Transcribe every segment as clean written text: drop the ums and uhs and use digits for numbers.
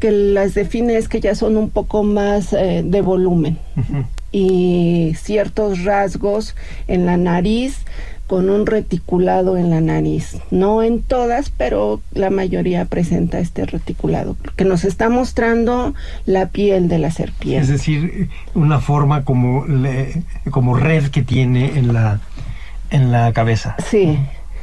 que las define es que ya son un poco más de volumen. Uh-huh. Y ciertos rasgos en la nariz, con un reticulado en la nariz. No en todas, pero la mayoría presenta este reticulado, que nos está mostrando la piel de la serpiente. Es decir, una forma como red que tiene en la cabeza. Sí.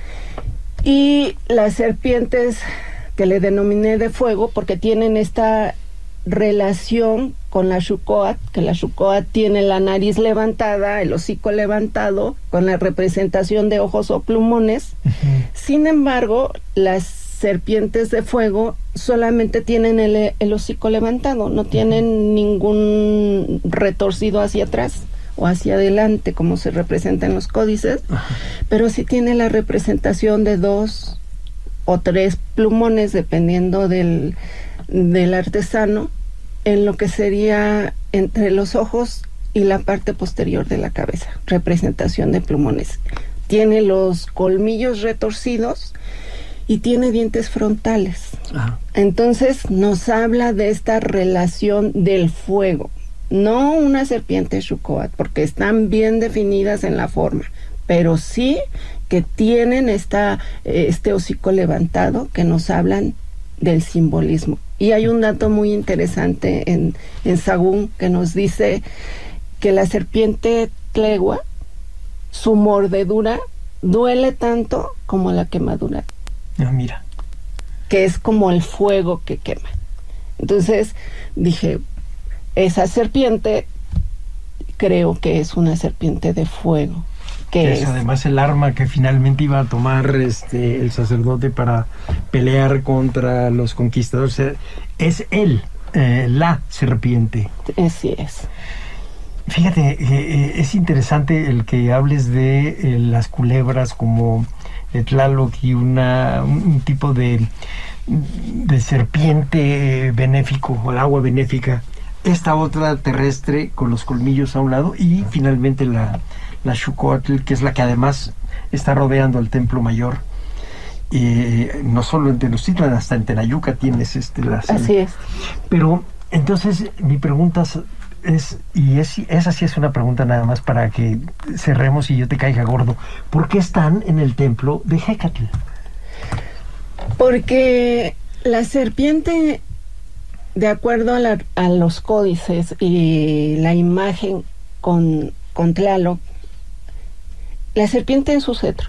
Y las serpientes que le denominé de fuego, porque tienen esta relación con la Xucoatl, que la Xucoatl tiene la nariz levantada, el hocico levantado, con la representación de ojos o plumones. Uh-huh. Sin embargo, las serpientes de fuego solamente tienen el hocico levantado, no tienen ningún retorcido hacia atrás o hacia adelante, como se representa en los códices, uh-huh. Pero sí tiene la representación de 2 o 3 plumones, dependiendo del artesano, en lo que sería entre los ojos y la parte posterior de la cabeza, representación de plumones. Tiene los colmillos retorcidos y tiene dientes frontales. Ajá. Entonces nos habla de esta relación del fuego, no una serpiente Xucoatl, porque están bien definidas en la forma, pero sí que tienen este hocico levantado, que nos hablan del simbolismo. Y hay un dato muy interesante en Sahagún que nos dice que la serpiente tlegua, su mordedura duele tanto como la quemadura. Ah, mira. Que es como el fuego que quema. Entonces dije, esa serpiente creo que es una serpiente de fuego. Que es además el arma que finalmente iba a tomar el sacerdote para pelear contra los conquistadores. Es él, la serpiente. Así es. Fíjate, es interesante el que hables de las culebras como Tlaloc y un tipo de serpiente benéfico, o agua benéfica. Esta otra terrestre con los colmillos a un lado y finalmente la Xucoatl, que es la que además está rodeando al templo mayor. No solo en Tenochtitlan, hasta en Tenayuca tienes Así es. Pero entonces mi pregunta es, y esa sí es una pregunta nada más para que cerremos y yo te caiga gordo, ¿por qué están en el templo de Hécatl? Porque la serpiente, de acuerdo a los códices y la imagen con Tlaloc, la serpiente es su cetro.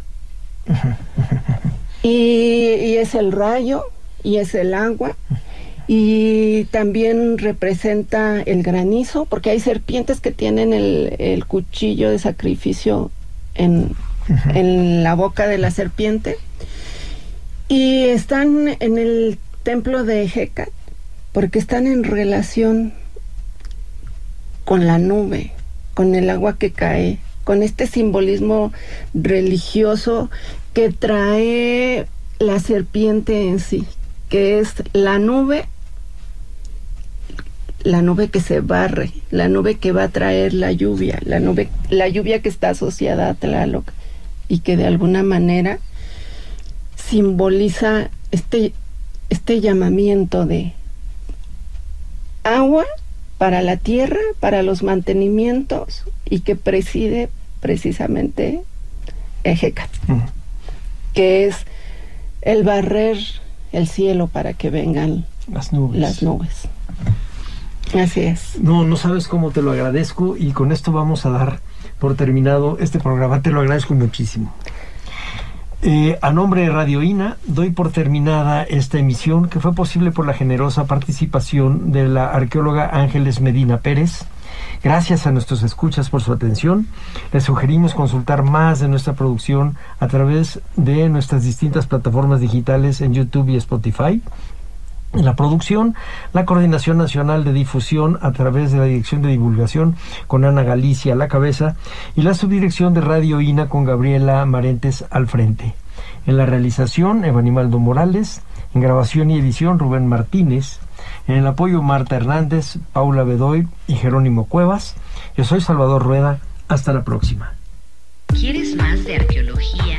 Y es el rayo, y es el agua, y también representa el granizo, porque hay serpientes que tienen el cuchillo de sacrificio en la boca de la serpiente, y están en el templo de Hécatl, porque están en relación con la nube, con el agua que cae, con este simbolismo religioso que trae la serpiente en sí, que es la nube que se barre, la nube que va a traer la lluvia que está asociada a Tlaloc y que de alguna manera simboliza este llamamiento de agua para la tierra, para los mantenimientos, y que preside precisamente Hécatl, que es el barrer el cielo para que vengan las nubes. Así es. No sabes cómo te lo agradezco, y con esto vamos a dar por terminado este programa. Te lo agradezco muchísimo. A nombre de Radio INA, doy por terminada esta emisión, que fue posible por la generosa participación de la arqueóloga Ángeles Medina Pérez. Gracias a nuestros escuchas por su atención. Les sugerimos consultar más de nuestra producción a través de nuestras distintas plataformas digitales en YouTube y Spotify. En la producción, la Coordinación Nacional de Difusión a través de la Dirección de Divulgación con Ana Galicia a la cabeza y la Subdirección de Radio INA con Gabriela Marentes al frente. En la realización, Evanimaldo Morales. En grabación y edición, Rubén Martínez. En el apoyo, Marta Hernández, Paula Bedoy y Jerónimo Cuevas. Yo soy Salvador Rueda. Hasta la próxima. ¿Quieres más de arqueología